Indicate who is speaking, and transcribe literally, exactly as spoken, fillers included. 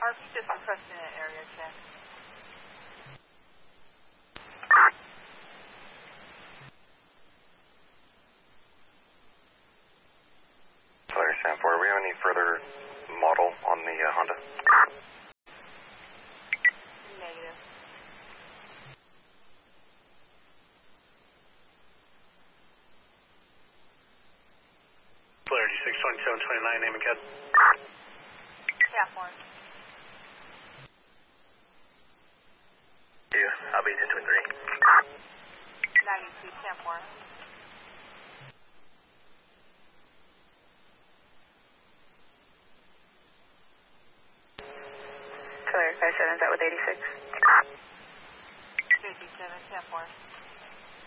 Speaker 1: R P just requesting an area check.
Speaker 2: Claire Sanford, do we have any further model on the uh, Honda?
Speaker 1: Negative.
Speaker 3: Polarity six twenty-seven twenty-nine, name and C A D.
Speaker 1: Catmore.
Speaker 2: You, I'll be ten twenty-three.
Speaker 1: ninety-two, Catmore.
Speaker 4: Claire five seven, is that with eighty-six?
Speaker 1: fifty-seven, Catmore.